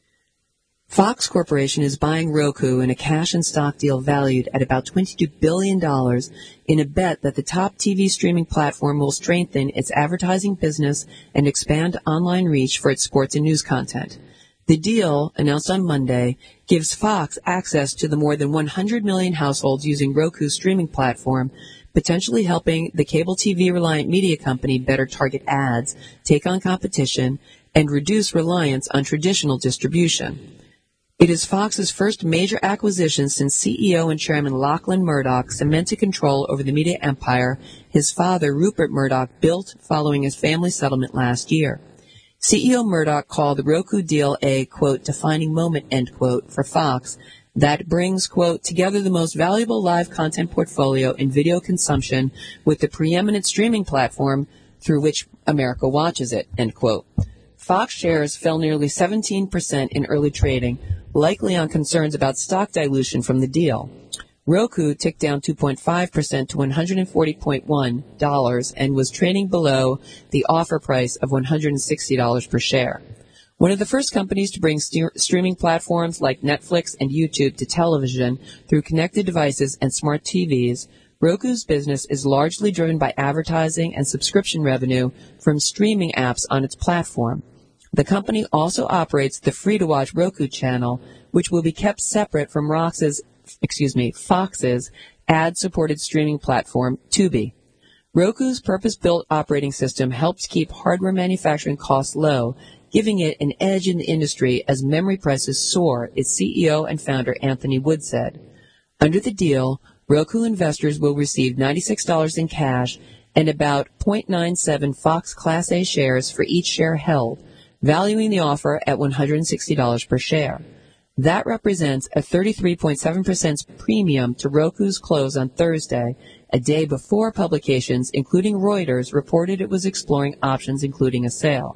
Fox Corporation is buying Roku in a cash and stock deal valued at about twenty-two billion dollars in a bet that the top T V streaming platform will strengthen its advertising business and expand online reach for its sports and news content. The deal, announced on Monday, gives Fox access to the more than one hundred million households using Roku's streaming platform, potentially helping the cable T V-reliant media company better target ads, take on competition, and reduce reliance on traditional distribution. It is Fox's first major acquisition since C E O and Chairman Lachlan Murdoch cemented control over the media empire his father, Rupert Murdoch, built following his family settlement last year. C E O Murdoch called the Roku deal a, quote, defining moment, end quote, for Fox that brings, quote, together the most valuable live content portfolio in video consumption with the preeminent streaming platform through which America watches it, end quote. Fox shares fell nearly seventeen percent in early trading, likely on concerns about stock dilution from the deal. Roku ticked down two point five percent to one hundred forty point one dollars and was trading below the offer price of one hundred sixty dollars per share. One of the first companies to bring st- streaming platforms like Netflix and YouTube to television through connected devices and smart T Vs, Roku's business is largely driven by advertising and subscription revenue from streaming apps on its platform. The company also operates the free-to-watch Roku channel, which will be kept separate from Rox's, excuse me, Fox's ad-supported streaming platform, Tubi. Roku's purpose-built operating system helps keep hardware manufacturing costs low, giving it an edge in the industry as memory prices soar, its C E O and founder Anthony Wood said. Under the deal, Roku investors will receive ninety-six dollars in cash and about zero point nine seven Fox Class A shares for each share held, valuing the offer at one hundred sixty dollars per share. That represents a thirty-three point seven percent premium to Roku's close on Thursday, a day before publications, including Reuters, reported it was exploring options including a sale.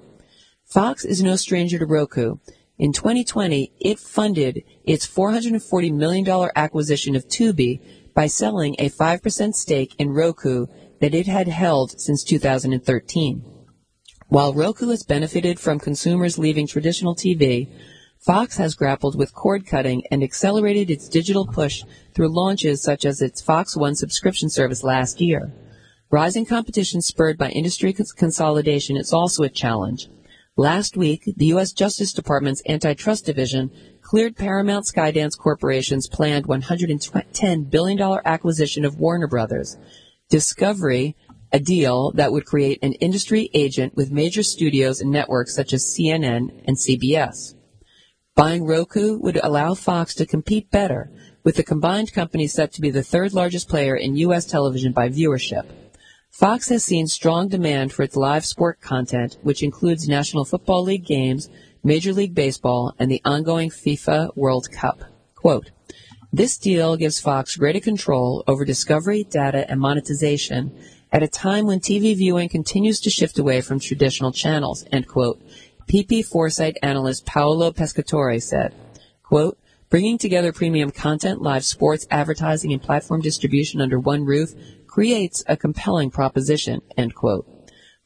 Fox is no stranger to Roku. In twenty twenty, it funded its four hundred forty million dollars acquisition of Tubi by selling a five percent stake in Roku that it had held since two thousand thirteen. While Roku has benefited from consumers leaving traditional T V, Fox has grappled with cord cutting and accelerated its digital push through launches such as its Fox One subscription service last year. Rising competition spurred by industry cons- consolidation is also a challenge. Last week, the U S Justice Department's Antitrust Division cleared Paramount Skydance Corporation's planned one hundred ten billion dollars acquisition of Warner Brothers. Discovery, a deal that would create an industry agent with major studios and networks such as C N N and C B S. Buying Roku would allow Fox to compete better, with the combined company set to be the third largest player in U S television by viewership. Fox has seen strong demand for its live sport content, which includes National Football League games, Major League Baseball, and the ongoing FIFA World Cup. Quote, this deal gives Fox greater control over discovery, data, and monetization at a time when T V viewing continues to shift away from traditional channels, end quote. P P Foresight analyst Paolo Pescatore said, quote, bringing together premium content, live sports, advertising, and platform distribution under one roof creates a compelling proposition, end quote.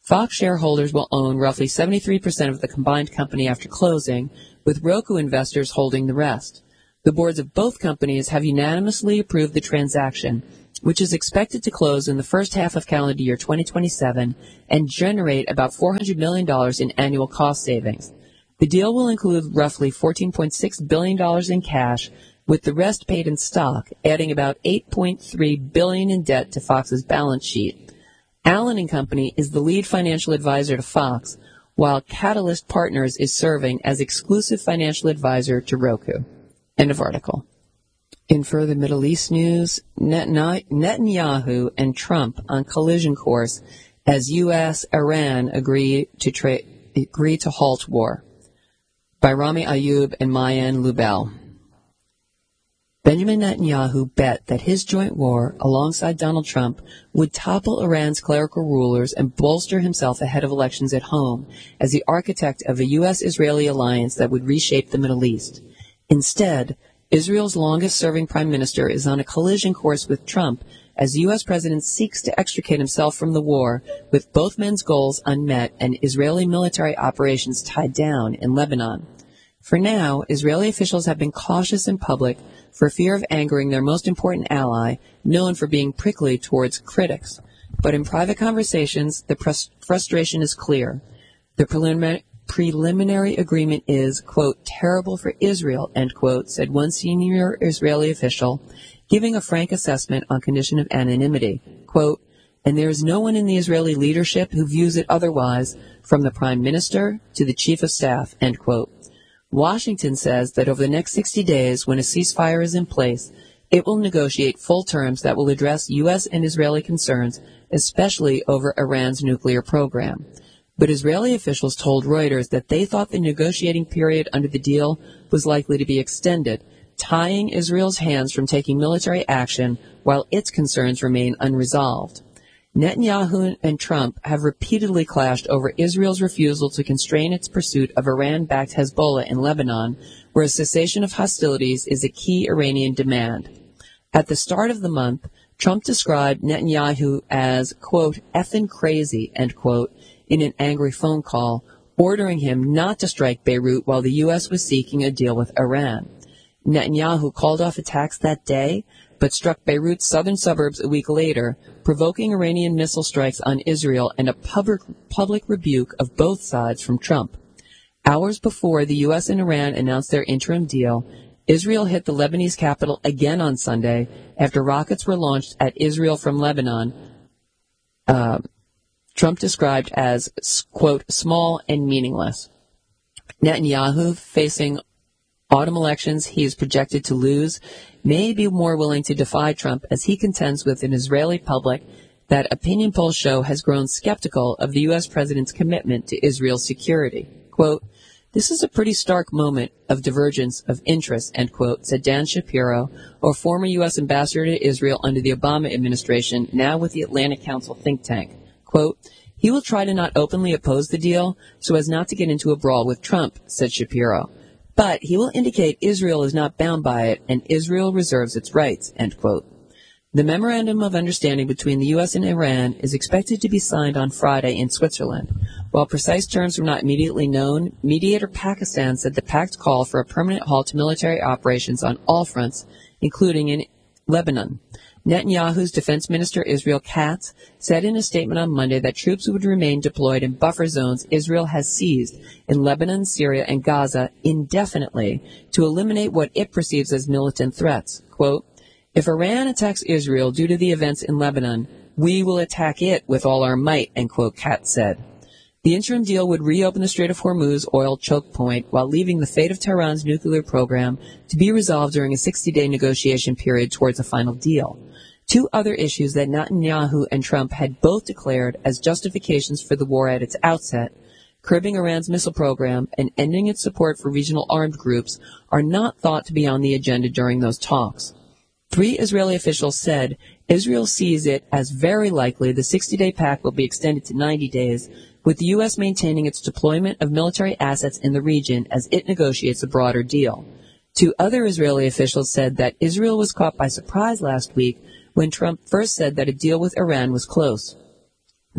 Fox shareholders will own roughly seventy-three percent of the combined company after closing, with Roku investors holding the rest. The boards of both companies have unanimously approved the transaction, which is expected to close in the first half of calendar year twenty twenty-seven and generate about four hundred million dollars in annual cost savings. The deal will include roughly fourteen point six billion dollars in cash, with the rest paid in stock, adding about eight point three billion dollars in debt to Fox's balance sheet. Allen and Company is the lead financial advisor to Fox, while Catalyst Partners is serving as exclusive financial advisor to Roku. End of article. In further Middle East news, Netanyahu and Trump on collision course as U S Iran agree to tra- agree to halt war. By Rami Ayub and Mayan Lubel. Benjamin Netanyahu bet that his joint war, alongside Donald Trump, would topple Iran's clerical rulers and bolster himself ahead of elections at home as the architect of a U S Israeli alliance that would reshape the Middle East. Instead, Israel's longest-serving prime minister is on a collision course with Trump as the U S president seeks to extricate himself from the war, with both men's goals unmet and Israeli military operations tied down in Lebanon. For now, Israeli officials have been cautious in public for fear of angering their most important ally, known for being prickly towards critics. But in private conversations, the pres- frustration is clear. The preliminary, preliminary agreement is, quote, terrible for Israel, end quote, said one senior Israeli official, giving a frank assessment on condition of anonymity. Quote, and there is no one in the Israeli leadership who views it otherwise, from the prime minister to the chief of staff, end quote. Washington says that over the next sixty days, when a ceasefire is in place, it will negotiate full terms that will address U S and Israeli concerns, especially over Iran's nuclear program. But Israeli officials told Reuters that they thought the negotiating period under the deal was likely to be extended, tying Israel's hands from taking military action while its concerns remain unresolved. Netanyahu and Trump have repeatedly clashed over Israel's refusal to constrain its pursuit of Iran-backed Hezbollah in Lebanon, where a cessation of hostilities is a key Iranian demand. At the start of the month, Trump described Netanyahu as, quote, effing crazy, end quote, in an angry phone call, ordering him not to strike Beirut while the U S was seeking a deal with Iran. Netanyahu called off attacks that day, but struck Beirut's southern suburbs a week later, provoking Iranian missile strikes on Israel and a public, public rebuke of both sides from Trump. Hours before the U S and Iran announced their interim deal, Israel hit the Lebanese capital again on Sunday after rockets were launched at Israel from Lebanon, uh, Trump described as, quote, small and meaningless. Netanyahu, facing autumn elections he is projected to lose, may be more willing to defy Trump as he contends with an Israeli public that opinion polls show has grown skeptical of the U S president's commitment to Israel's security. Quote, this is a pretty stark moment of divergence of interest, end quote, said Dan Shapiro, a former U S ambassador to Israel under the Obama administration, now with the Atlantic Council think tank. Quote, he will try to not openly oppose the deal so as not to get into a brawl with Trump, said Shapiro. But he will indicate Israel is not bound by it and Israel reserves its rights, end quote. The Memorandum of Understanding between the U S and Iran is expected to be signed on Friday in Switzerland. While precise terms were not immediately known, mediator Pakistan said the pact called for a permanent halt to military operations on all fronts, including in Lebanon. Netanyahu's defense minister Israel Katz said in a statement on Monday that troops would remain deployed in buffer zones Israel has seized in Lebanon, Syria, and Gaza indefinitely to eliminate what it perceives as militant threats. Quote, if Iran attacks Israel due to the events in Lebanon, we will attack it with all our might, end quote, Katz said. The interim deal would reopen the Strait of Hormuz oil choke point while leaving the fate of Tehran's nuclear program to be resolved during a sixty-day negotiation period towards a final deal. Two other issues that Netanyahu and Trump had both declared as justifications for the war at its outset, curbing Iran's missile program and ending its support for regional armed groups, are not thought to be on the agenda during those talks. Three Israeli officials said Israel sees it as very likely the sixty-day pact will be extended to ninety days, with the U S maintaining its deployment of military assets in the region as it negotiates a broader deal. Two other Israeli officials said that Israel was caught by surprise last week when Trump first said that a deal with Iran was close.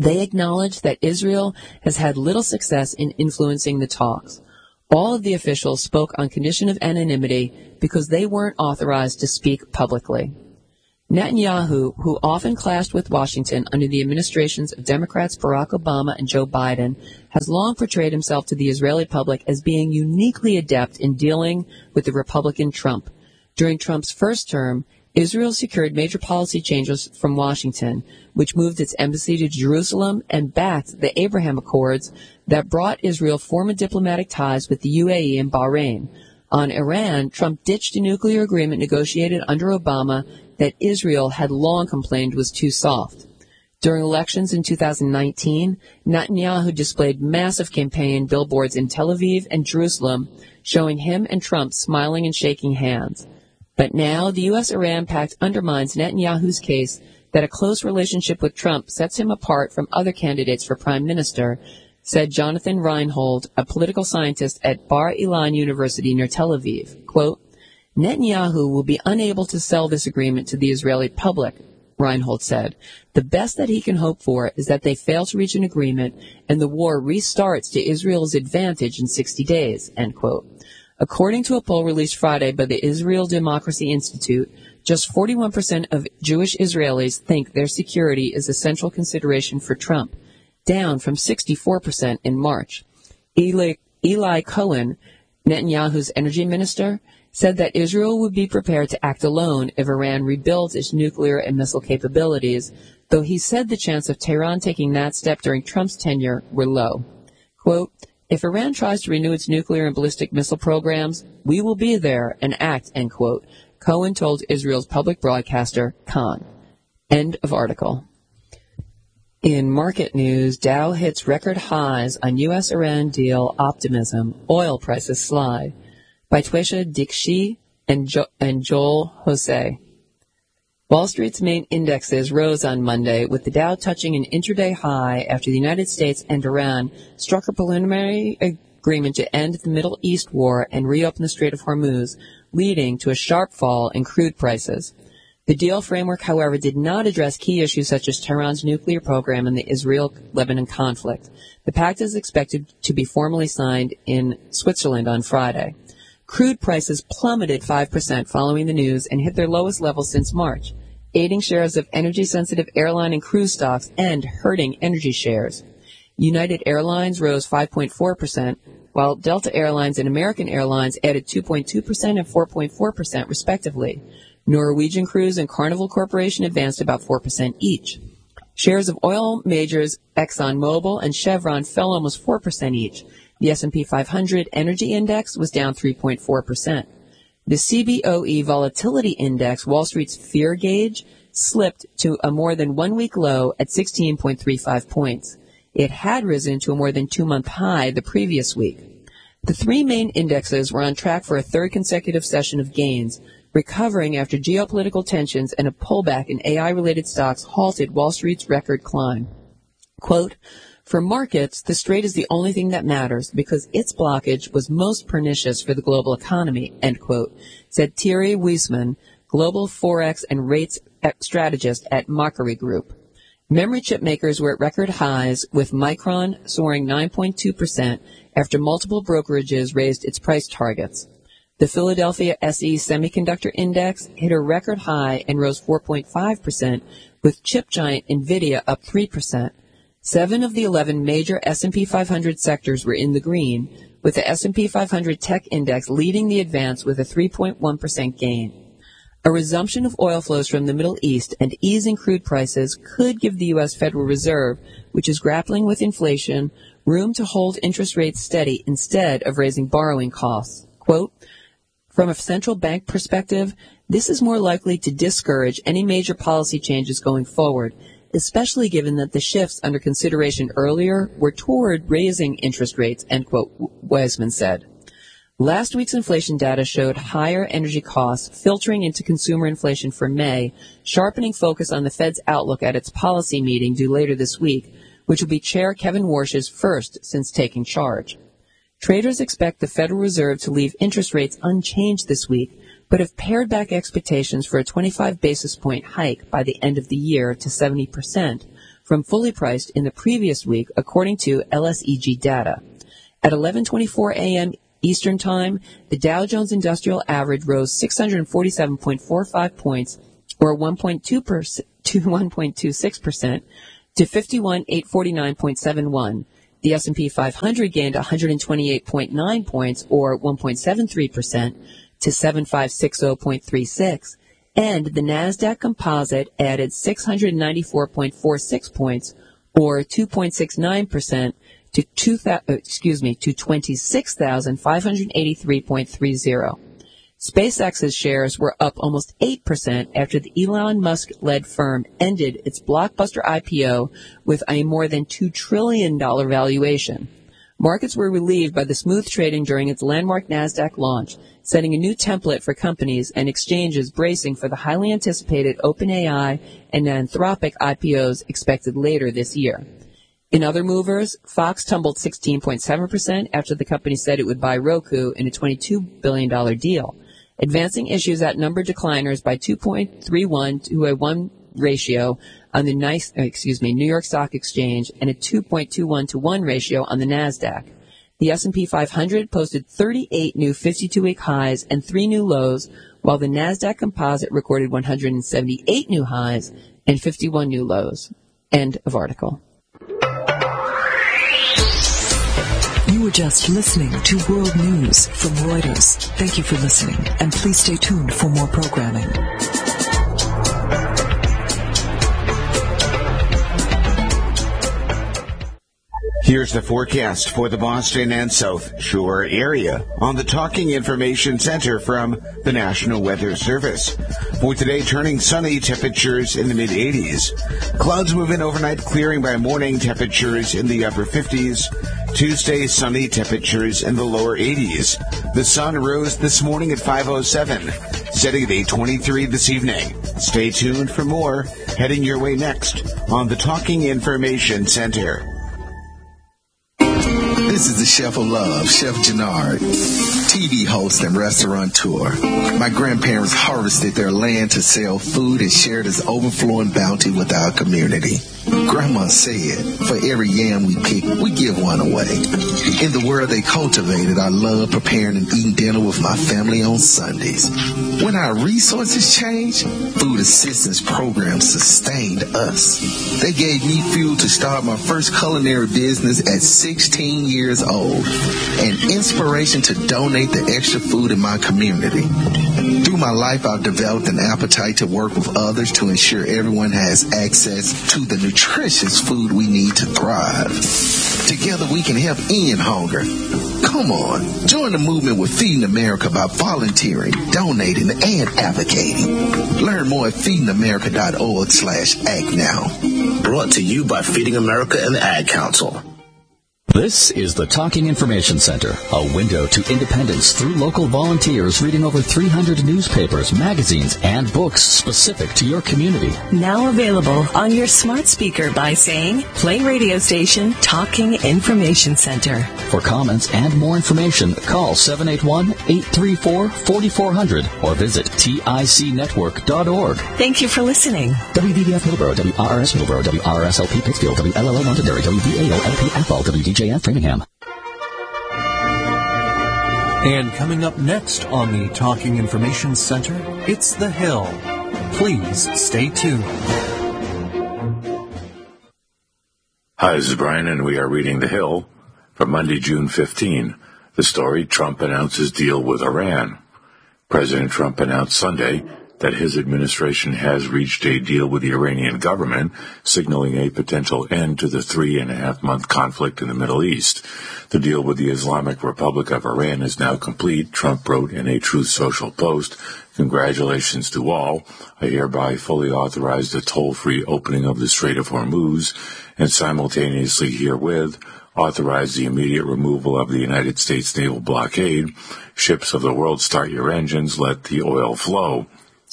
They acknowledged that Israel has had little success in influencing the talks. All of the officials spoke on condition of anonymity because they weren't authorized to speak publicly. Netanyahu, who often clashed with Washington under the administrations of Democrats Barack Obama and Joe Biden, has long portrayed himself to the Israeli public as being uniquely adept in dealing with the Republican Trump. During Trump's first term, Israel secured major policy changes from Washington, which moved its embassy to Jerusalem and backed the Abraham Accords that brought Israel former diplomatic ties with the U A E and Bahrain. On Iran, Trump ditched a nuclear agreement negotiated under Obama that Israel had long complained was too soft. During elections in two thousand nineteen, Netanyahu displayed massive campaign billboards in Tel Aviv and Jerusalem, showing him and Trump smiling and shaking hands. But now the U S Iran pact undermines Netanyahu's case that a close relationship with Trump sets him apart from other candidates for prime minister, said Jonathan Reinhold, a political scientist at Bar Ilan University near Tel Aviv. Quote, Netanyahu will be unable to sell this agreement to the Israeli public, Reinhold said. The best that he can hope for is that they fail to reach an agreement and the war restarts to Israel's advantage in sixty days, end quote. According to a poll released Friday by the Israel Democracy Institute, just forty-one percent of Jewish Israelis think their security is a central consideration for Trump, down from sixty-four percent in March. Eli, Eli Cohen, Netanyahu's energy minister, said that Israel would be prepared to act alone if Iran rebuilds its nuclear and missile capabilities, though he said the chance of Tehran taking that step during Trump's tenure were low. Quote, if Iran tries to renew its nuclear and ballistic missile programs, we will be there and act, end quote, Cohen told Israel's public broadcaster, Khan. End of article. In market news, Dow hits record highs on U S Iran deal optimism. Oil prices slide. By Tuesha Dikshi and, jo- and Joel Jose. Wall Street's main indexes rose on Monday, with the Dow touching an intraday high after the United States and Iran struck a preliminary agreement to end the Middle East war and reopen the Strait of Hormuz, leading to a sharp fall in crude prices. The deal framework, however, did not address key issues such as Tehran's nuclear program and the Israel-Lebanon conflict. The pact is expected to be formally signed in Switzerland on Friday. Crude prices plummeted five percent following the news and hit their lowest level since March, aiding shares of energy-sensitive airline and cruise stocks and hurting energy shares. United Airlines rose five point four percent, while Delta Airlines and American Airlines added two point two percent and four point four percent respectively. Norwegian Cruise and Carnival Corporation advanced about four percent each. Shares of oil majors ExxonMobil and Chevron fell almost four percent each. The S and P five hundred Energy Index was down three point four percent. The C B O E Volatility Index, Wall Street's fear gauge, slipped to a more than one-week low at sixteen point three five points. It had risen to a more than two-month high the previous week. The three main indexes were on track for a third consecutive session of gains, recovering after geopolitical tensions and a pullback in A I-related stocks halted Wall Street's record climb. Quote, for markets, the strait is the only thing that matters because its blockage was most pernicious for the global economy, end quote, said Thierry Wiesman, global Forex and rates strategist at Macquarie Group. Memory chip makers were at record highs, with Micron soaring nine point two percent after multiple brokerages raised its price targets. The Philadelphia S E Semiconductor Index hit a record high and rose four point five percent, with chip giant NVIDIA up three percent. Seven of the eleven major S and P five hundred sectors were in the green, with the S and P five hundred Tech Index leading the advance with a three point one percent gain. A resumption of oil flows from the Middle East and easing crude prices could give the U S Federal Reserve, which is grappling with inflation, room to hold interest rates steady instead of raising borrowing costs. Quote, from a central bank perspective, this is more likely to discourage any major policy changes going forward, especially given that the shifts under consideration earlier were toward raising interest rates, end quote, Wiesman said. Last week's inflation data showed higher energy costs filtering into consumer inflation for May, sharpening focus on the Fed's outlook at its policy meeting due later this week, which will be Chair Kevin Warsh's first since taking charge. Traders expect the Federal Reserve to leave interest rates unchanged this week, but have pared back expectations for a twenty-five basis point hike by the end of the year to seventy percent, from fully priced in the previous week, according to L S E G data. At eleven twenty-four a.m. Eastern Time, the Dow Jones Industrial Average rose six hundred forty-seven point four five points, or one point two percent to one point two six percent, to fifty-one thousand eight hundred forty-nine point seven one. The S and P five hundred gained one hundred twenty-eight point nine points, or one point seven three percent, to seven thousand five hundred sixty point three six. And the Nasdaq Composite added six hundred ninety-four point four six points, or two point six nine percent, to two thousand, excuse me, to twenty-six thousand five hundred eighty-three point three zero. SpaceX's shares were up almost eight percent after the Elon Musk-led firm ended its blockbuster I P O with a more than two trillion dollars valuation. Markets were relieved by the smooth trading during its landmark Nasdaq launch, setting a new template for companies and exchanges bracing for the highly anticipated OpenAI and Anthropic I P Os expected later this year. In other movers, Fox tumbled sixteen point seven percent after the company said it would buy Roku in a twenty-two billion dollars deal. Advancing issues outnumbered decliners by two point three one to a one ratio on the nice, excuse me, New York Stock Exchange and a two point two one to one ratio on the Nasdaq. The S and P five hundred posted thirty-eight new fifty-two-week highs and three new lows, while the Nasdaq Composite recorded one hundred seventy-eight new highs and fifty-one new lows. End of article. You were just listening to World News from Reuters. Thank you for listening, and please stay tuned for more programming. Here's the forecast for the Boston and South Shore area on the Talking Information Center from the National Weather Service. For today, turning sunny, temperatures in the mid-eighties. Clouds move in overnight, clearing by morning, temperatures in the upper fifties. Tuesday, sunny, temperatures in the lower eighties. The sun rose this morning at five oh seven, setting at eight twenty-three this evening. Stay tuned for more, heading your way next on the Talking Information Center. This is the Chef of Love, Chef Gennard, T V host and restaurateur. My grandparents harvested their land to sell food and share this overflowing bounty with our community. Grandma said, for every yam we pick, we give one away. In the world they cultivated, I love preparing and eating dinner with my family on Sundays. When our resources changed, food assistance programs sustained us. They gave me fuel to start my first culinary business at sixteen years old, and inspiration to donate the extra food in my community. Through my life, I've developed an appetite to work with others to ensure everyone has access to the nutritious food we need to thrive. Together we can help end hunger. Come on, join the movement with Feeding America by volunteering, donating, and advocating. Learn more at feeding america dot org slash act now. Brought to you by Feeding America and the Ad Council. This is the Talking Information Center, a window to independence through local volunteers reading over three hundred newspapers, magazines, and books specific to your community. Now available on your smart speaker by saying, play radio station Talking Information Center. For comments and more information, call seven eight one, eight three four, four four zero zero or visit tic network dot org. Thank you for listening. W B D F Hillsborough, W R R S Hillsborough, W R R S L P Pittsfield, W L L O Londonderry, W V A O L P Athol, W D J F Framingham. And coming up next on the Talking Information Center, it's The Hill. Please stay tuned. Hi, this is Brian, and we are reading The Hill for Monday, June fifteenth. The story, Trump announces deal with Iran. President Trump announced Sunday that his administration has reached a deal with the Iranian government, signaling a potential end to the three and a half month conflict in the Middle East. The deal with the Islamic Republic of Iran is now complete, Trump wrote in a Truth Social post. Congratulations to all. I hereby fully authorize the toll-free opening of the Strait of Hormuz, and simultaneously herewith authorize the immediate removal of the United States naval blockade. Ships of the world, start your engines, let the oil flow.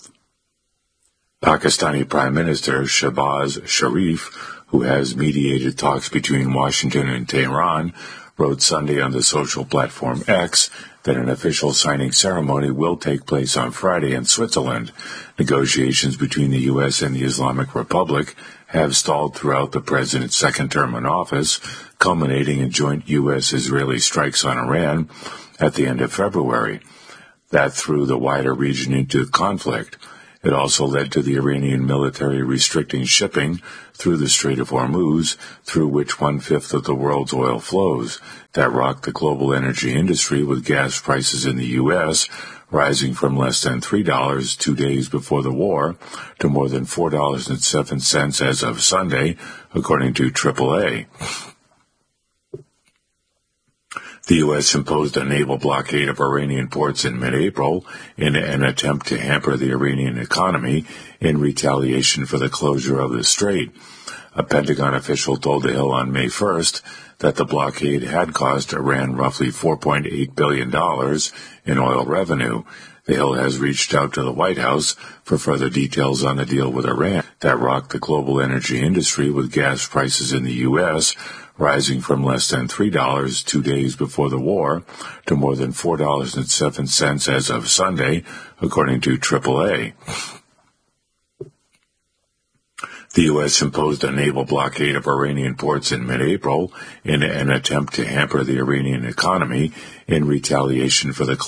Pakistani Prime Minister Shehbaz Sharif, who has mediated talks between Washington and Tehran, wrote Sunday on the social platform X that an official signing ceremony will take place on Friday in Switzerland. Negotiations between the U S and the Islamic Republic have stalled throughout the president's second term in office, culminating in joint U S Israeli strikes on Iran at the end of February. That threw the wider region into conflict. It also led to the Iranian military restricting shipping through the Strait of Hormuz, through which one-fifth of the world's oil flows. That rocked the global energy industry, with gas prices in the U S rising from less than three dollars two days before the war to more than four dollars and seven cents as of Sunday, according to triple A. The U S imposed a naval blockade of Iranian ports in mid-April in an attempt to hamper the Iranian economy in retaliation for the closure of the strait. A Pentagon official told The Hill on May first that the blockade had cost Iran roughly four point eight billion dollars in oil revenue. The Hill has reached out to the White House for further details on the deal with Iran that rocked the global energy industry, with gas prices in the U S rising from less than three dollars two days before the war to more than four dollars and seven cents as of Sunday, according to triple A. The U S imposed a naval blockade of Iranian ports in mid-April in an attempt to hamper the Iranian economy in retaliation for the